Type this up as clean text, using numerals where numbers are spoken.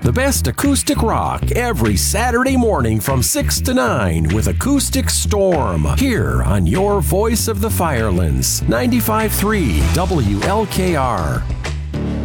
The best acoustic rock every Saturday morning from 6 to 9 with Acoustic Storm here on your Voice of the Firelands, 95.3 WLKR.